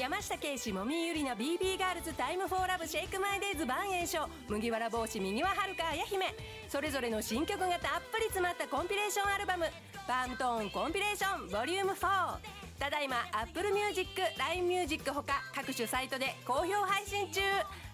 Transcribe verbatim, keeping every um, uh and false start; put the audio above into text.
山下圭史、もみゆりの ビービー ガールズ、タイムフォーラブ、シェイクマイデイズ、バンエイショ、麦わら帽子、右ははるか、あや姫、それぞれの新曲がたっぷり詰まったコンピレーションアルバム、パームトーンコンピレーションボリュームフォー、ただいま Apple Music、ライン Music ほか各種サイトで好評配信中。